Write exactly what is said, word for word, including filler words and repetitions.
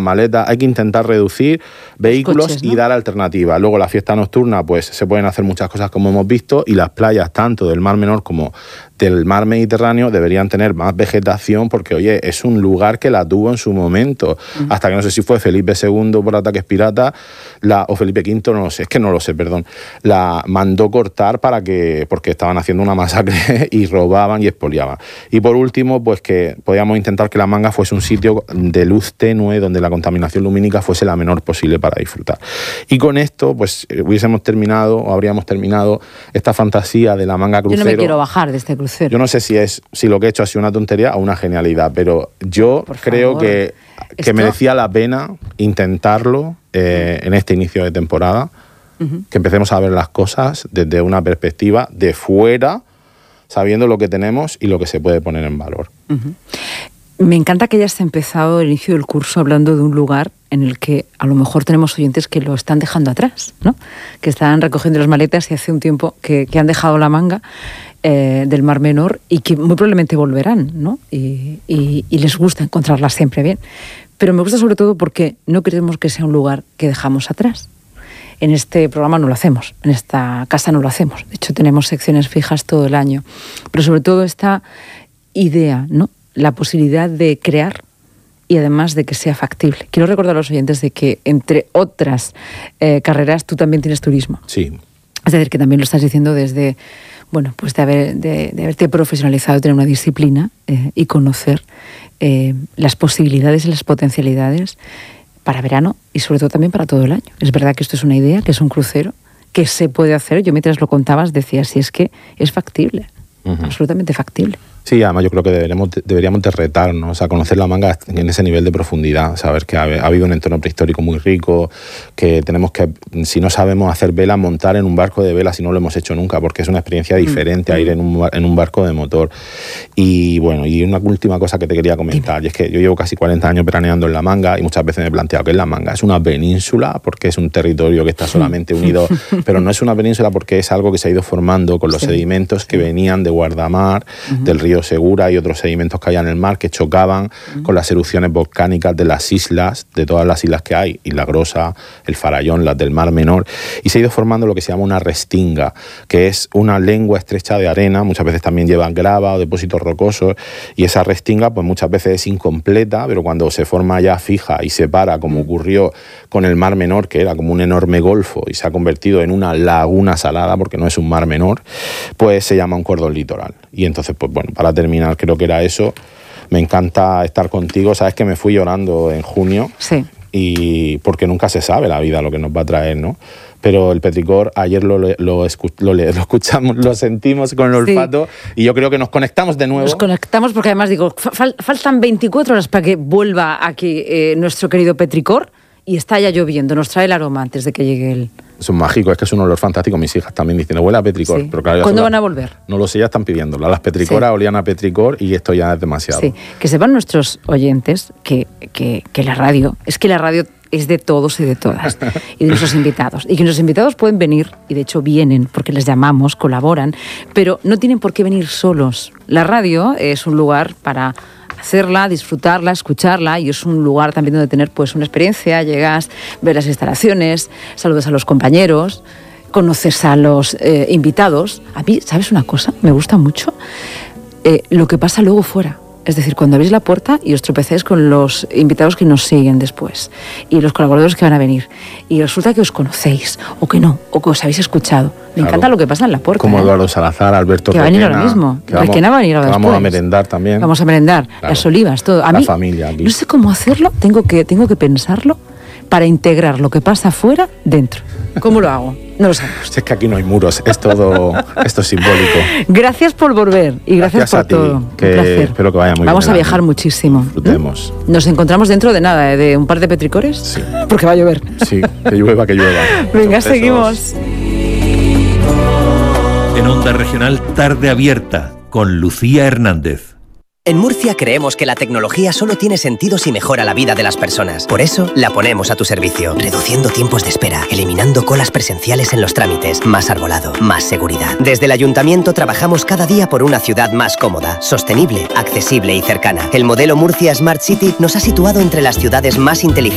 maletas. Hay que intentar reducir vehículos coches, ¿no? y dar alternativas. Luego la fiesta nocturna, pues se pueden hacer muchas cosas como hemos visto, y las playas tanto del Mar Menor como del Mar Mediterráneo deberían tener más vegetación, porque oye, es un lugar que la tuvo en su momento, uh-huh. hasta que no sé si fue Felipe segundo por ataques piratas, la, o Felipe quinto, no lo sé, es que no lo sé, perdón, la mandó cortar para que, porque estaban haciendo una masacre y robaban y expoliaban. Y por último, pues que podíamos intentar que La Manga fuese un sitio de luz tenue, donde la contaminación lumínica fuese la menor posible para disfrutar. Y con esto, pues hubiésemos terminado, o habríamos terminado, esta fantasía de La Manga crucero. Yo no me quiero bajar de este crucero. Yo no sé si es si lo que he hecho ha sido una tontería o una genialidad, pero yo Por creo favor. que, que ¿Esto? merecía la pena intentarlo eh, en este inicio de temporada, uh-huh. que empecemos a ver las cosas desde una perspectiva de fuera, sabiendo lo que tenemos y lo que se puede poner en valor. Uh-huh. Me encanta que hayas empezado el inicio del curso hablando de un lugar en el que a lo mejor tenemos oyentes que lo están dejando atrás, ¿no? Que están recogiendo las maletas y hace un tiempo que, que han dejado La Manga eh, del Mar Menor y que muy probablemente volverán, ¿no? Y, y, y les gusta encontrarla siempre bien. Pero me gusta sobre todo porque no queremos que sea un lugar que dejamos atrás. En este programa no lo hacemos, en esta casa no lo hacemos. De hecho, tenemos secciones fijas todo el año. Pero sobre todo esta idea, ¿no? La posibilidad de crear y además de que sea factible. Quiero recordar a los oyentes de que, entre otras eh, carreras, tú también tienes turismo. Sí. Es decir, que también lo estás diciendo desde, bueno, pues de, haber, de, de haberte profesionalizado, tener una disciplina eh, y conocer eh, las posibilidades y las potencialidades para verano y sobre todo también para todo el año. Es verdad que esto es una idea, que es un crucero, que se puede hacer. Yo mientras lo contabas decía, si es que es factible, uh-huh. absolutamente factible. Sí, además yo creo que deberíamos, deberíamos de retarnos a conocer La Manga en ese nivel de profundidad, saber que ha, ha habido un entorno prehistórico muy rico, que tenemos que, si no sabemos hacer vela, montar en un barco de vela si no lo hemos hecho nunca, porque es una experiencia diferente mm. a ir en un, en un barco de motor. Y bueno, y una última cosa que te quería comentar, y es que yo llevo casi cuarenta años veraneando en La Manga y muchas veces me he planteado que es La Manga. Es una península porque es un territorio que está solamente unido, pero no es una península porque es algo que se ha ido formando con los sí. sedimentos que venían de Guardamar, uh-huh. del río Segura y otros sedimentos que había en el mar que chocaban uh-huh. con las erupciones volcánicas de las islas, de todas las islas que hay, Isla Grosa, el Farallón, las del Mar Menor, y se ha ido formando lo que se llama una restinga, que es una lengua estrecha de arena, muchas veces también llevan grava o depósitos rocosos, y esa restinga pues muchas veces es incompleta, pero cuando se forma ya fija y se para, como ocurrió con el Mar Menor, que era como un enorme golfo y se ha convertido en una laguna salada, porque no es un mar menor, pues se llama un cordón litoral. Y entonces, pues bueno, para terminar, creo que era eso. Me encanta estar contigo. Sabes que me fui llorando en junio. Sí. Y porque nunca se sabe la vida lo que nos va a traer, ¿no? Pero el petricor, ayer lo, lo, lo, lo, lo escuchamos, lo sentimos con el olfato sí. y yo creo que nos conectamos de nuevo. Nos conectamos porque además digo, fal, faltan veinticuatro horas para que vuelva aquí eh, nuestro querido petricor y está ya lloviendo. Nos trae el aroma antes de que llegue él. Es un mágico, es que es un olor fantástico. Mis hijas también dicen, huele a petricor. Sí. Pero claro, ¿Cuándo van a volver? No lo sé, ya están pidiéndolo. Las petricoras sí. olían a petricor y esto ya es demasiado. Sí, que sepan nuestros oyentes que, que, que la radio, es que la radio es de todos y de todas, y de nuestros invitados. Y que nuestros invitados pueden venir, y de hecho vienen, porque les llamamos, colaboran, pero no tienen por qué venir solos. La radio es un lugar para hacerla, disfrutarla, escucharla, y es un lugar también donde tener pues una experiencia, llegas, ver las instalaciones, saludas a los compañeros, conoces a los eh, invitados. A mí, ¿sabes una cosa? Me gusta mucho eh, lo que pasa luego fuera. Es decir, cuando abrís la puerta y os tropecéis con los invitados que nos siguen después y los colaboradores que van a venir y resulta que os conocéis o que no, o que os habéis escuchado. Me claro. encanta lo que pasa en la puerta. Como ¿eh? Eduardo Salazar, Alberto que va a venir ahora mismo. Que vamos, Requena va a venir ahora que después. Vamos a merendar también. Vamos a merendar. Claro. Las olivas, todo. A la mí, familia aquí. No sé cómo hacerlo, tengo que, tengo que pensarlo para integrar lo que pasa afuera dentro. ¿Cómo lo hago? No lo sabemos. Es que aquí no hay muros, es todo, esto es simbólico. Gracias por volver y gracias, gracias por a ti, todo. Que un placer. Espero que vaya muy Vamos bien. Vamos a viajar muchísimo. Disfrutemos. ¿Mm? Nos encontramos dentro de nada, ¿eh? De un par de petricores. Sí. Porque va a llover. Sí, que llueva, que llueva. Venga, seguimos. En Onda Regional, Tarde Abierta, con Lucía Hernández. En Murcia creemos que la tecnología solo tiene sentido si mejora la vida de las personas. Por eso la ponemos a tu servicio, reduciendo tiempos de espera, eliminando colas presenciales en los trámites, más arbolado, más seguridad. Desde el Ayuntamiento trabajamos cada día por una ciudad más cómoda, sostenible, accesible y cercana. El modelo Murcia Smart City nos ha situado entre las ciudades más inteligentes